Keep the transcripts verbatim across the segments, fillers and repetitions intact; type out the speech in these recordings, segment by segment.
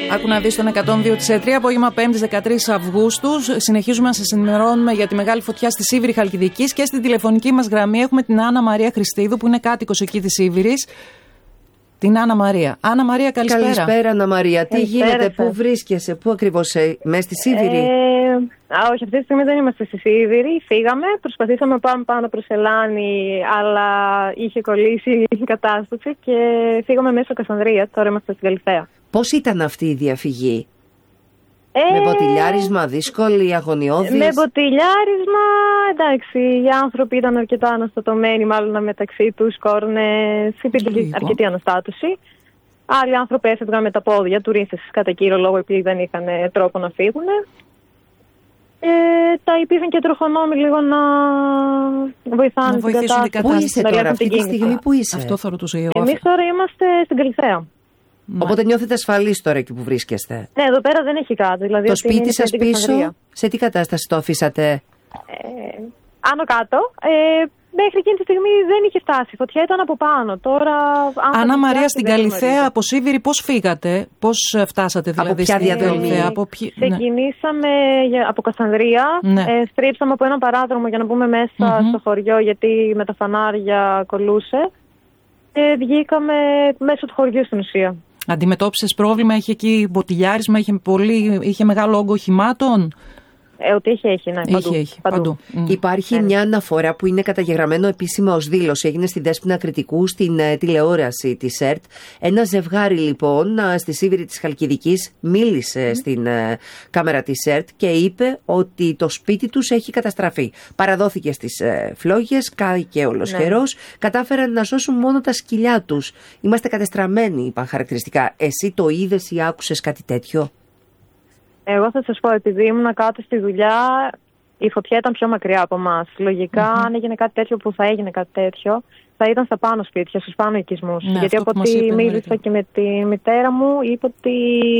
Άκου να δεις τον εκατόν δύο της ΕΤΡΙ, απόγευμα πέμπτης δεκατρείς Αυγούστου. Συνεχίζουμε να σας ενημερώνουμε για τη μεγάλη φωτιά στη Σίβηρη Χαλκιδικής και στην τηλεφωνική μας γραμμή έχουμε την Άννα Μαρία Χριστίδου, που είναι κάτοικος εκεί της Σίβηρης. Την Άννα Μαρία. Άννα Μαρία, καλησπέρα. Καλησπέρα, Άννα Μαρία. Τι Καλησπέρα, γίνεται, σας. πού βρίσκεσαι, πού ακριβώς, ε, μέσα στη Σίβηρη? Ε, α, όχι, αυτή τη στιγμή δεν είμαστε στη Σίβηρη. Φύγαμε, προσπαθήσαμε να πάμε πάνω προς Ελλάνη, αλλά είχε κολλήσει η κατάσταση και φύγαμε μέσω Κασανδρία. Τώρα είμαστε στην Καλυθέα. Πώς ήταν αυτή η διαφυγή? Ε, Με μποτιλιάρισμα, δύσκολη, αγωνιώδης? Με μποτιλιάρισμα, εντάξει, οι άνθρωποι ήταν αρκετά αναστατωμένοι, μάλλον μεταξύ τους, κόρνες, υπήρχε Λίγο. αρκετή αναστάτωση. Άλλοι άνθρωποι έφευγαν με τα πόδια, τουρίστες κατά κύριο λόγο, επειδή δεν είχαν τρόπο να φύγουν. Ε, τα υπήρχαν και τροχονόμοι λίγο να βοηθάνε Να την βοηθήσουν την κατάσταση. Πού είσαι να τώρα, ελέγχουν αυτή την τη κίνηση. στιγμή, πού είσαι? Αυτό θα ρωτούσα εγώ. Εμείς τώρα είμαστε στην Καλυθέα. Οπότε νιώθετε ασφαλείς τώρα εκεί που βρίσκεστε? Ναι, εδώ πέρα δεν έχει κάτι. Δηλαδή Το αυτή είναι σπίτι σας στην πίσω, Κασανδρία. σε τι κατάσταση το αφήσατε? Ε, άνω κάτω. Ε, μέχρι εκείνη τη στιγμή δεν είχε φτάσει. Η φωτιά ήταν από πάνω. Τώρα, αν Άννα θα Μαρία, φτάσει, στην δεν Καλυθέα γνωρίζω. από Σίβηρη πώς φύγατε, πώς φτάσατε δηλαδή? Από ποια στην διαδρομή? Καλυθέα, από ποιο- ναι. Ξεκινήσαμε για- από Κασανδρία. Ναι. Ε, στρίψαμε από ένα παράδρομο για να μπούμε μέσα Μμμ. στο χωριό, γιατί με τα φανάρια κολούσε. Και βγήκαμε μέσω του χωριού στην ουσία. Αντιμετώπισες πρόβλημα, είχε εκεί μποτιλιάρισμα, είχε, πολύ, είχε μεγάλο όγκο οχημάτων? Ε, ότι έχει, έχει, ναι. Παντού. Είχε, είχε, παντού. Μμ. Υπάρχει Ναι. μια αναφορά που είναι καταγεγραμμένο επίσημα ως δήλωση. Έγινε στη Δέσποινα Κρητικού, στην ε, τηλεόραση της ΕΡΤ. Ένα ζευγάρι λοιπόν α, στη Σίβηρη της Χαλκιδικής μίλησε στην ε, κάμερα της ΕΡΤ και είπε ότι το σπίτι τους έχει καταστραφεί. Παραδόθηκε στις ε, φλόγες, κάηκε ολοσχερός. Κατάφεραν να σώσουν μόνο τα σκυλιά τους. Είμαστε κατεστραμμένοι, είπαν χαρακτηριστικά. Εσύ το είδες ή άκουσες κάτι τέτοιο? Εγώ θα σας πω, επειδή ήμουν κάτω στη δουλειά, η φωτιά ήταν πιο μακριά από εμάς. Λογικά, αν έγινε κάτι τέτοιο, που θα έγινε κάτι τέτοιο, θα ήταν στα πάνω σπίτια, στους πάνω οικισμούς. Ναι, Γιατί αυτό από που μας ό,τι είπε μίλησα νωρίτερα. και με τη μητέρα μου, είπε ότι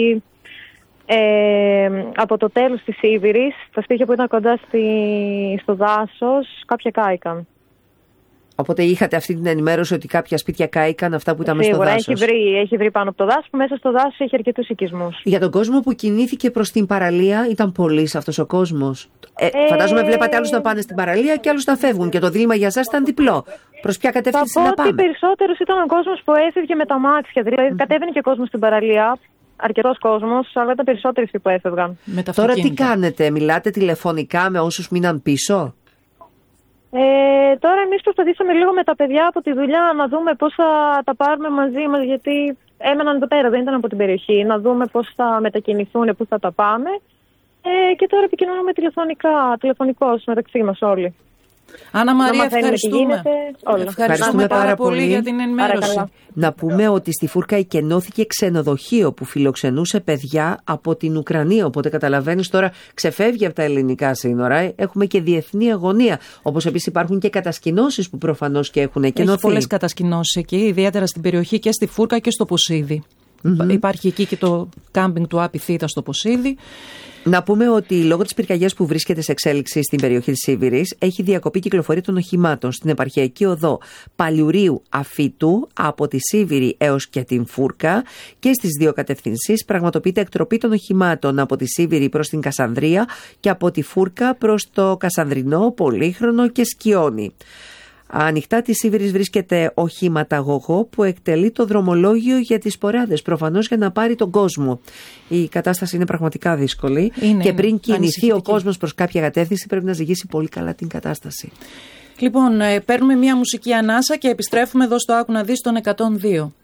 ε, από το τέλος της Σίβηρης, τα σπίτια που ήταν κοντά στη, στο δάσος, κάποια κάηκαν. Οπότε είχατε αυτή την ενημέρωση ότι κάποια σπίτια κάηκαν, αυτά που ήταν μέσα στο Σίγουρα, δάσος. έχει βρει, έχει βρει πάνω από το δάσο, που μέσα στο δάσο έχει αρκετούς οικισμούς. Για τον κόσμο που κινήθηκε προς την παραλία, ήταν πολύς αυτός ο κόσμος? Ε, Ε, φαντάζομαι βλέπατε άλλους να πάνε στην παραλία και άλλους να φεύγουν. Και το δίλημμα για εσάς ήταν διπλό. Προς ποια Θα κατεύθυνση πω να ότι πάμε? περισσότερος ήταν ο κόσμος που έφευγε με τα μάξια. Δηλαδή, κατέβαινε και κόσμος στην παραλία. Αρκετός κόσμος, αλλά ήταν περισσότεροι αυτοί που έφευγαν. Με τα Τώρα τι αυτοκίνητα. κάνετε, μιλάτε τηλεφωνικά με όσους μείναν πίσω? Ε, τώρα εμείς προσπαθήσαμε λίγο με τα παιδιά από τη δουλειά να δούμε πώς θα τα πάρουμε μαζί μας, γιατί έμεναν εδώ πέρα, δεν ήταν από την περιοχή. Να δούμε πώς θα μετακινηθούν, πού θα τα πάμε. Ε, και τώρα επικοινωνούμε τηλεφωνικά, τηλεφωνικώς μεταξύ μας όλοι. Άννα Να Μαρία, μαθαίνουμε τι ευχαριστούμε. γίνεται, όλα. Ευχαριστούμε Ευχαριστούμε πάρα πάρα πολύ πολύ για την ενημέρωση. Παρακαλώ. Να πούμε ότι στη Φούρκα εκενώθηκε ξενοδοχείο που φιλοξενούσε παιδιά από την Ουκρανία. Οπότε καταλαβαίνεις, τώρα ξεφεύγει από τα ελληνικά σύνορα. Έχουμε και διεθνή αγωνία. Όπως επίσης υπάρχουν και κατασκηνώσεις που προφανώς και έχουν εκενωθεί. Έχει πολλές κατασκηνώσεις εκεί, ιδιαίτερα στην περιοχή και στη Φούρκα και στο Ποσίδι. Mm-hmm. Υπάρχει εκεί και το κάμπινγκ του Άπη Θήτα στο Ποσίδι. Να πούμε ότι λόγω της πυρκαγιάς που βρίσκεται σε εξέλιξη στην περιοχή της Σίβηρης, έχει διακοπεί κυκλοφορία των οχημάτων στην επαρχιακή οδό Παλιουρίου Αφήτου από τη Σίβηρη έως και την Φούρκα, και στις δύο κατευθύνσεις πραγματοποιείται εκτροπή των οχημάτων από τη Σίβηρη προς την Κασανδρία και από τη Φούρκα προς το Κασανδρινό, Πολύχρονο και Σκιόνι. Ανοιχτά της Σίβηρης βρίσκεται οχήματαγωγό που εκτελεί το δρομολόγιο για τις ποράδες, προφανώς για να πάρει τον κόσμο. Η κατάσταση είναι πραγματικά δύσκολη Είναι, και πριν είναι. κινηθεί ο Ανησυχητική. κόσμος προς κάποια κατεύθυνση πρέπει να ζυγίσει πολύ καλά την κατάσταση. Λοιπόν, ε, παίρνουμε μια μουσική ανάσα και επιστρέφουμε εδώ στο Άκου να δεις τον εκατόν δύο.